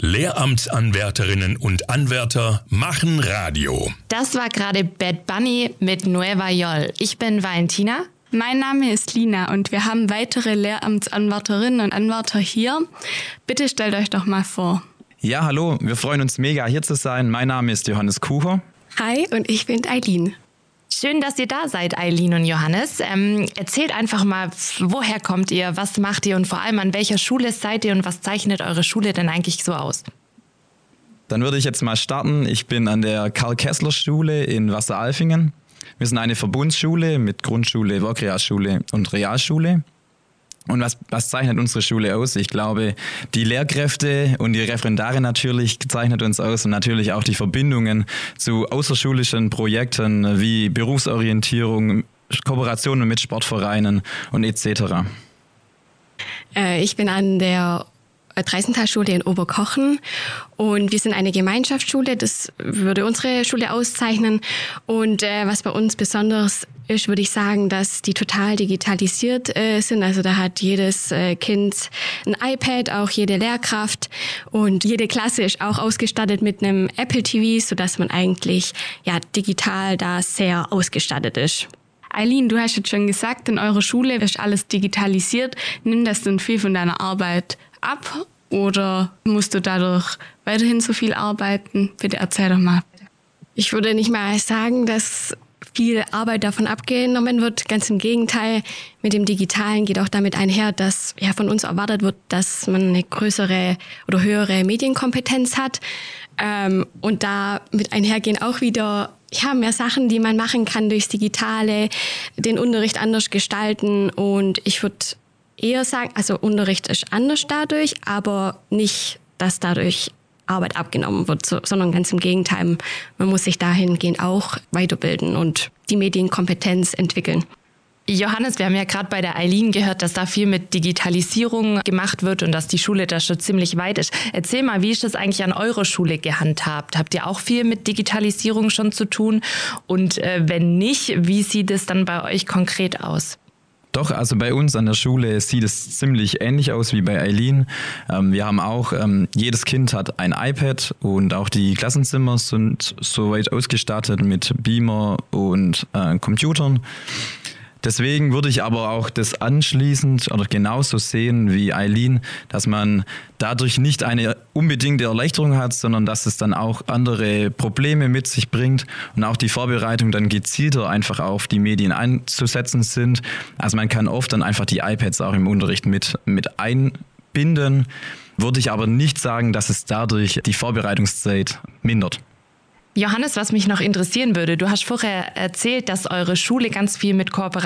Lehramtsanwärterinnen und Anwärter machen Radio. Das war gerade Bad Bunny mit Nueva York. Ich bin Valentina. Mein Name ist Lina und wir haben weitere Lehramtsanwärterinnen und Anwärter hier. Bitte stellt euch doch mal vor. Ja, hallo, wir freuen uns mega hier zu sein. Mein Name ist Johannes Kucher. Hi und ich bin Eileen. Schön, dass ihr da seid, Eileen und Johannes. Erzählt einfach mal, woher kommt ihr, was macht ihr und vor allem an welcher Schule seid ihr und was zeichnet eure Schule denn eigentlich so aus? Dann würde ich jetzt mal starten. Ich bin an der Karl-Kessler-Schule in Wasseralfingen. Wir sind eine Verbundsschule mit Grundschule, Workrealschule und Realschule. Und was zeichnet unsere Schule aus? Ich glaube, die Lehrkräfte und die Referendare natürlich zeichnet uns aus und natürlich auch die Verbindungen zu außerschulischen Projekten wie Berufsorientierung, Kooperationen mit Sportvereinen und etc. Ich bin an der Dreisentalschule in Oberkochen und wir sind eine Gemeinschaftsschule, das würde unsere Schule auszeichnen. Und was bei uns besonders ist, würde ich sagen, dass die total digitalisiert sind. Also da hat jedes Kind ein iPad, auch jede Lehrkraft und jede Klasse ist auch ausgestattet mit einem Apple TV, sodass man eigentlich digital da sehr ausgestattet ist. Eileen, du hast jetzt schon gesagt, in eurer Schule ist alles digitalisiert. Nimmt das denn viel von deiner Arbeit ab oder musst du dadurch weiterhin so viel arbeiten? Bitte erzähl doch mal. Ich würde nicht mal sagen, dass viel Arbeit davon abgenommen wird. Ganz im Gegenteil, mit dem Digitalen geht auch damit einher, dass von uns erwartet wird, dass man eine größere oder höhere Medienkompetenz hat. Und da mit einhergehen auch wieder mehr Sachen, die man machen kann durchs Digitale, den Unterricht anders gestalten. Und ich würde eher sagen, also Unterricht ist anders dadurch, aber nicht, dass dadurch Arbeit abgenommen wird, sondern ganz im Gegenteil. Man muss sich dahingehend auch weiterbilden und die Medienkompetenz entwickeln. Johannes, wir haben ja gerade bei der Eileen gehört, dass da viel mit Digitalisierung gemacht wird und dass die Schule da schon ziemlich weit ist. Erzähl mal, wie ist das eigentlich an eurer Schule gehandhabt? Habt ihr auch viel mit Digitalisierung schon zu tun? Und wenn nicht, wie sieht es dann bei euch konkret aus? Doch, also bei uns an der Schule sieht es ziemlich ähnlich aus wie bei Eileen. Wir haben auch, jedes Kind hat ein iPad und auch die Klassenzimmer sind soweit ausgestattet mit Beamer und Computern. Deswegen würde ich aber auch das anschließend oder genauso sehen wie Eileen, dass man dadurch nicht eine unbedingte Erleichterung hat, sondern dass es dann auch andere Probleme mit sich bringt und auch die Vorbereitung dann gezielter einfach auf die Medien einzusetzen sind. Also man kann oft dann einfach die iPads auch im Unterricht mit einbinden, würde ich aber nicht sagen, dass es dadurch die Vorbereitungszeit mindert. Johannes, was mich noch interessieren würde, du hast vorher erzählt, dass eure Schule ganz viel mit Kooperation